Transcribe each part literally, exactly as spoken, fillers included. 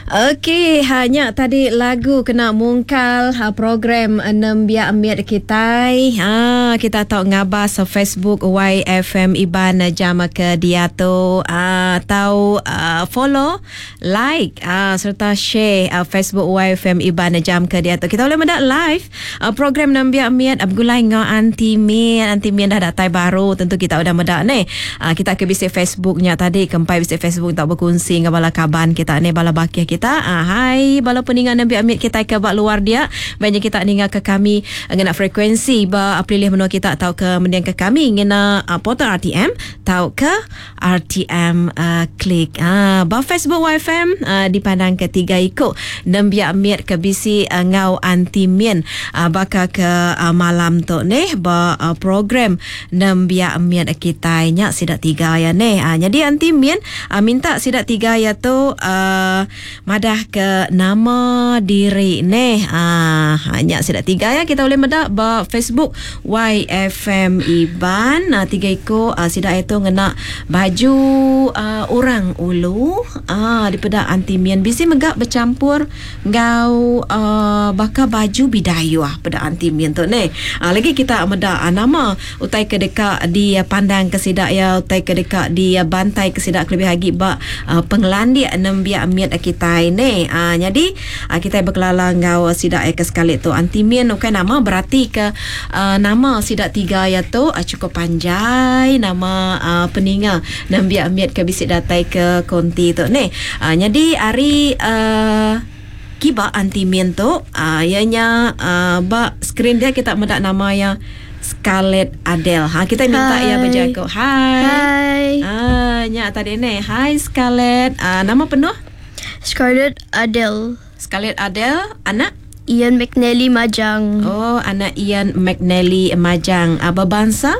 Okey, hanya tadi lagu kena mungkal ha, program enam biak amiat kita. Ha, kita tahu ngabas Facebook Y F M Iban jam ke dia tu. Ha, tahu uh, follow, like uh, serta share uh, Facebook Y F M Iban jam ke dia tu. Kita boleh mendak live uh, program enam biak amiat abgulai ngau anti min, anti min dah datai baru. Tentu kita udah mendak ni. Uh, kita ke bisik Facebooknya tadi, kempai bisik Facebook tak berkongsi ngabala kaban kita ni bala bakia kita. Ah, hai bala peningan Nabi Amit kita ke bak luar dia banyak kita ninga ke kami ngena frekuensi ba pilih menua kita tahu ke mendiang ke kami ngena uh, portal R T M tahu ke R T M uh, klik ah ba Facebook Y F M uh, dipandang ketiga ikut Nabi Amit ke bisi uh, ngau anti min uh, baka ke uh, malam tu ni ba uh, program Nabi Amit kita nya sidak tiga ya ni ah jadi anti min uh, minta sidak tiga ya tu uh, madah ke nama diri ni ah hanya sidak tiga ya kita boleh medak ba Facebook Y F M Iban nah, tiga iko ah, sidak itu ngena baju ah, orang ulu ah daripada anti mian bisi megak bercampur ngau ah, baka baju bidayu ah pada anti mian tu ni ah, lagi kita medak ah, nama utai ke dekat di ah, pandang ke sidak ya utai ke dekat di ah, bantai ke sidak lebih lagi ba ah, pengelandi enam biak miat kita ini ah jadi ah, kita berkelala ngau sidak ke sekali tu anti min bukan nama berarti ke ah, nama sidak tiga ya tu ah, cukup panjang nama ah, peninga enam biak miat ke bisik datai ke konti tu ni ah, jadi hari ah, kiba anti min tu ah, ianya ah, ba skrin dia kita mendak nama ya Scarlett Adele. Ha kita minta Hai. ya berjaga. Hai. Hai. Ah nya tadi ni. Hai Scarlett. Ah nama penuh? Scarlett Adele. Scarlett Adele, anak? Ian McNally Majang. Oh, anak Ian McNally Majang. Ah berbangsa?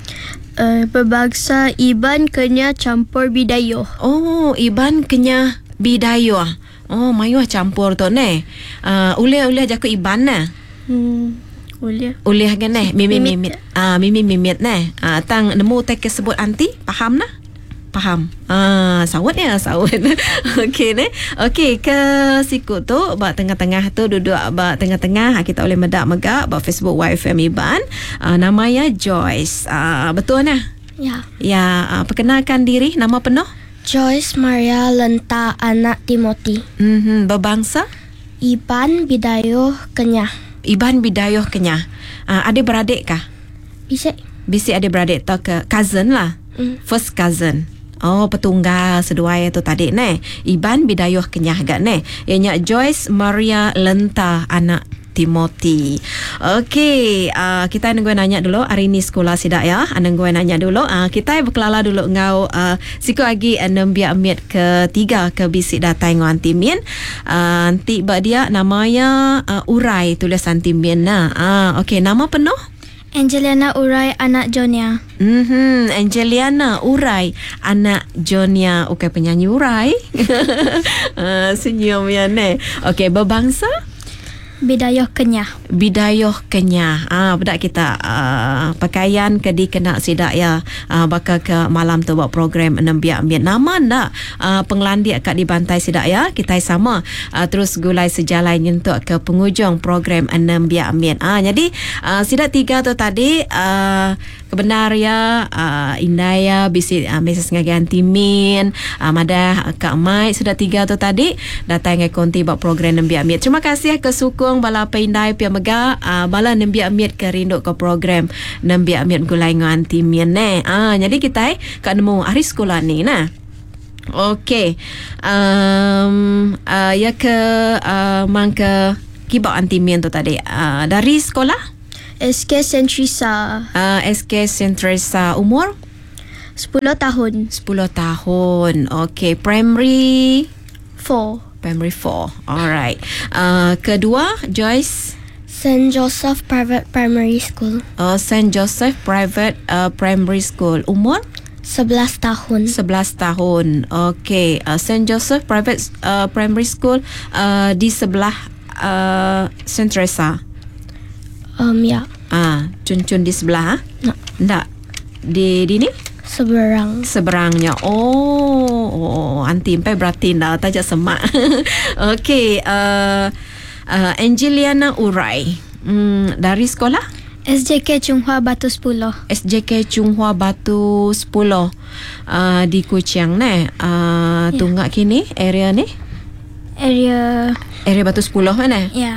Uh, berbangsa Iban Kenya campur Bidayo. Oh, Iban Kenya Bidayo. Oh, mayuh campur tu ni. Ah ulih-ulih jaku Iban nah. Hmm. Boleh. Ulih kan ni? Mimi Mimit. mimit. Ah mimi mimit ni. Ah tang nemu tek sebut anti, faham nah? Faham. Ah sawat ya, sawat. Okey ni. Okey ke siku tu ba tengah-tengah tu duduk ba tengah-tengah kita boleh medak megak ba Facebook Y F M Iban. Ah namanya Joyce. Ah betul nah? Ya. Ya, ah, perkenalkan diri nama penuh? Joyce Maria Lenta anak Timothy. Mhm, berbangsa? Iban Bidayo Kenya. Iban Bidayoh Kenyah. Ah adik beradik kah? Bisa. Bisi adik beradik atau ke cousin lah? Mm. First cousin. Oh, petunggal sedua itu tadi ni. Iban Bidayoh Kenyah gak ni. Ianya Joyce Maria Lenta anak Timothy. Okey, uh, kita nunggu nanya dulu hari ni sekolah sidak ya. Nunggu nanya dulu. Uh, kita berkelala dulu ngau uh, siku lagi enam biak miat ketiga ke bisik datai ngau antimin. Uh, nanti bak dia namanya uh, Urai tulis antimin nah. Uh, okey, nama penuh? Angelina Urai anak Jonia. Mhm, Angeliana Urai anak Jonia. Okey, penyanyi Urai. uh, senyum ya ni. Okey, berbangsa? Bidayo Kenya. Bidayoh Kenyah. Ah, budak kita uh, pakaian ke di kena sidak ya. Ah, bakal ke malam tu buat program enam biak miat. Nama ndak uh, pengelandi kat di bantai sidak ya. Kita sama uh, terus gulai sejalan nyentuk ke penghujung program enam biak miat. Ah, jadi uh, sidak tiga tu tadi uh, kebenar ya uh, Indaya bisi uh, mesej ngagi antimin uh, madah Kak Mai sudah tiga tu tadi datang ngai konti buat program enam biak miat. Terima kasih ke sukung bala Indai pia mega uh, bala enam biak miat ke rindu ke program enam biak miat gulai ngan antimin ne. Ah jadi kita kat nemu hari sekolah ni nah. Okey. Um, uh, ya ke uh, mangke kibak antimin tu tadi uh, dari sekolah S K Sentrisa. Uh, S K Sentrisa umur sepuluh tahun. sepuluh tahun. Okey, primary four. Primary four. Alright. Uh, kedua Joyce Saint Joseph Private Primary School. uh, Saint Joseph Private uh, Primary School. Umur sebelas tahun. sebelas tahun. Okey, uh, Saint Joseph Private uh, Primary School uh, di sebelah uh, Sentresa. Um ya. Ah, cun-cun di sebelah. Ha? Nak. Ndak. Di di ni? Seberang. Seberangnya. Oh, oh anti empai berarti dah tajak semak. Okey, uh, uh, Angeliana Urai. Hmm, dari sekolah? S J K Chunghua Batu sepuluh. S J K Chunghua Batu sepuluh. Uh, di Kuching ni. Uh, Ya. Tunggak kini area ni? Area Area Batu sepuluh mana? Ya.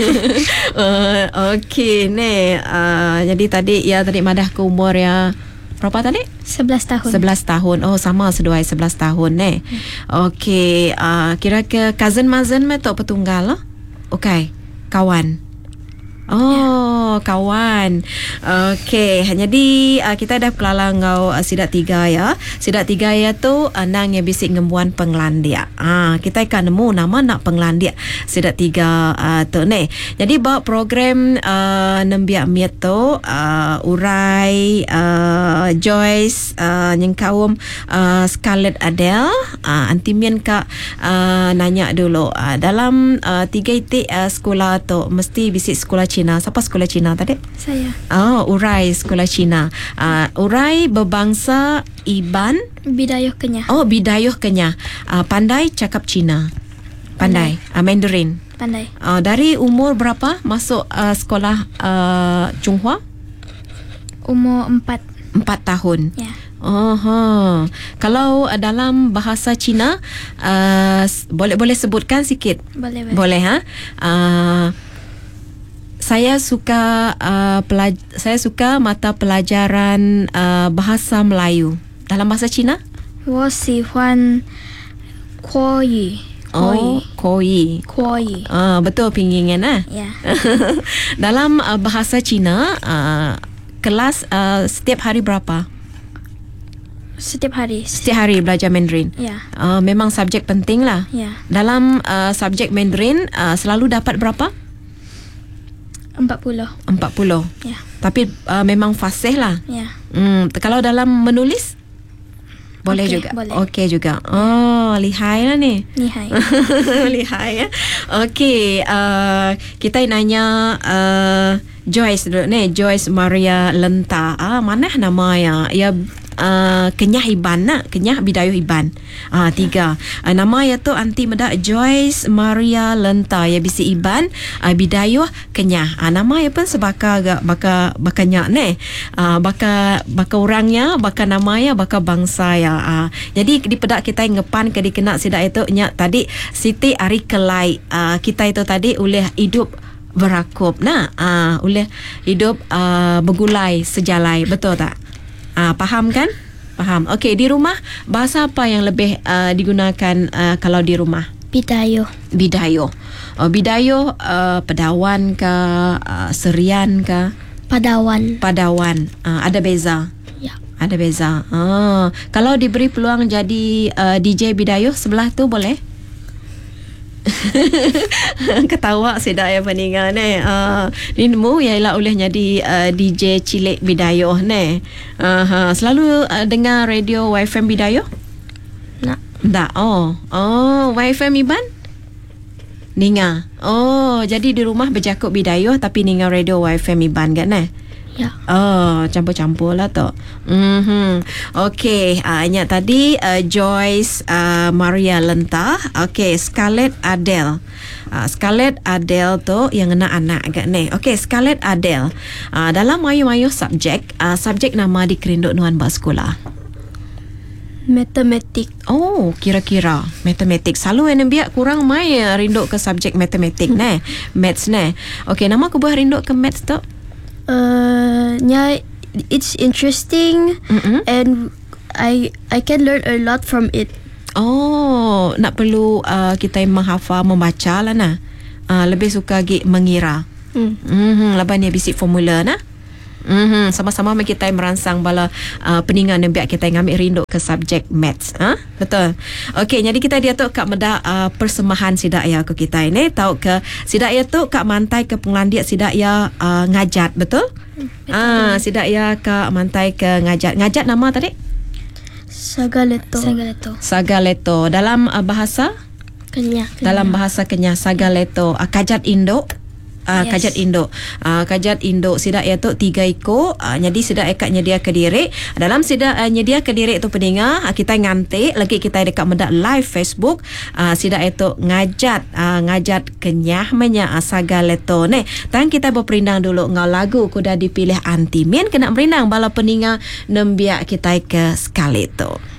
uh, Okey ni. Uh, jadi tadi ya tadi madah ke umur ya berapa tadi? sebelas tahun. sebelas tahun. Oh sama seduai sebelas tahun ni. Okey, uh, kira ke cousin mazen me tok petunggal lah. Okey, kawan. Oh, kawan. Okey, jadi uh, kita dah kelalang ngau uh, sidak tiga ya. Sidak tiga ya tu uh, nang yang bisik ngembuan penglandia. Ah, kita akan nemu nama nak penglandia sidak tiga uh, tu ni. Jadi bawa program uh, nembiak miat tu uh, Urai, uh, Joyce, uh, nyengkaum uh, Scarlett Adele, uh, antimian kak uh, nanya dulu uh, dalam uh, tiga itik uh, sekolah tu mesti bisik sekolah Cina. Siapa sekolah Cina tadi? Saya. Oh, Urai sekolah Cina. Uh, Urai berbangsa Iban. Bidayuh Kenyah. Oh, Bidayuh Kenyah. Uh, pandai cakap Cina. Pandai. Uh, Mandarin. Pandai. Uh, dari umur berapa masuk uh, sekolah uh, Chunghua? Umur empat. Empat tahun. Ya. Oh, ha. Kalau uh, dalam bahasa Cina uh, boleh boleh sebutkan sikit. Boleh. Boleh ha? Uh, saya suka uh, pelaj- saya suka mata pelajaran uh, bahasa Melayu. Dalam bahasa Cina? 我喜欢国语。 Oh, koi. 国语。 Ah, betul pingingan ah. Ya. Dalam uh, bahasa Cina, uh, kelas uh, setiap hari berapa? Setiap hari. Setiap hari belajar Mandarin. Ya. Uh, memang subjek penting lah. Ya. Dalam uh, subjek Mandarin uh, selalu dapat berapa? empat puluh. empat puluh. Ya. Tapi uh, memang fasih lah. Ya. Hmm, kalau dalam menulis boleh Okey, juga. boleh. Okey juga. Oh, lihai lah ni. Nihai. Lihai ya. Okey, uh, kita nanya uh, Joyce dulu ni, Joyce Maria Lenta. Ah, mana nama ya? Ya uh, Kenyah Iban nak, Kenyah Bidayuh Iban. Ah, tiga. Uh, nama ya tu anti medak Joyce Maria Lenta ya bisi Iban, uh, Bidayuh Kenyah. Ah, nama ya pun sebaka agak baka bakanya ni. Ah, baka baka orangnya, baka nama ya, baka bangsa ya. Ah, jadi di pedak kita ngepan ke dikena sidak itu nya tadi Siti Ari Kelai. Ah, kita itu tadi oleh hidup berakup nah uh, oleh hidup uh, bergulai sejalai, betul tak? Uh, faham kan? Faham. Okey, di rumah bahasa apa yang lebih uh, digunakan uh, kalau di rumah? Bidayuh. Bidayuh. Uh, bidayuh uh, pedawan ke uh, serian ke? Padawan. Padawan. Uh, ada beza. Ya. Ada beza. Uh, kalau diberi peluang jadi uh, D J bidayuh sebelah tu boleh? Ketawa sedak ya peningan ni. Uh, ni nemu ialah oleh jadi uh, D J cilik bidayuh ni. Uh, uh, selalu uh, dengar radio Y F M bidayuh? Nak. Tak. Oh. Oh, Y F M Iban? Ninga. Oh, jadi di rumah berjakut bidayuh tapi ninga radio Y F M Iban kan eh? Ya. Oh, campur-campur lah tu. Mm-hmm. Okey, uh, ingat tadi uh, Joyce uh, Maria Lenta. Okey, Scarlett Adele. Uh, Scarlett Adele tu yang kena anak agak ni. Okey, Scarlett Adele. Uh, dalam mayu-mayu subjek, uh, subjek nama dikerinduk nuan bak sekolah. Matematik. Oh, kira-kira matematik. Selalu yang biak kurang mai rinduk ke subjek matematik ni. Maths ni. Okey, nama aku buah rinduk ke maths tu? Uh, nya it's interesting. Mm-mm. And I I can learn a lot from it. Oh, nak perlu uh, kita menghafal, membaca lah nah. Uh, lebih suka gi mengira. Hmm. Mhm, laban ni bisik formula nah. Mhm, sama-sama kita merangsang bala uh, peningan yang biak kita ngambil rindu ke subjek maths. Ha? Betul. Okey, jadi kita dia tu kak meda uh, persembahan sidak ya ke kita ini. Tahu ke sidak ya tu kak mantai ke penglandiak sidak ya uh, ngajat, betul? Ah, sidak ya kak mantai ke ngajat. Ngajat nama tadi? Sagaleto. Sagaleto. Sagaleto. Dalam uh, bahasa? Kenyah. Dalam bahasa Kenyah Sagaleto. Uh, kajat induk? uh, Yes. kajat induk. Uh, kajat induk sida ya tu tiga ekor. Uh, jadi sida ekat nyedia ke diri. Dalam sida uh, nyedia ke diri tu pendengar, uh, kita ngantik lagi kita dekat mendak live Facebook. Uh, sida itu ngajat uh, ngajat kenyah menya uh, sagale to ne. Tang kita berperindang dulu ngau lagu kuda dipilih anti min kena merindang bala peninga nembia kita ke sekali tu.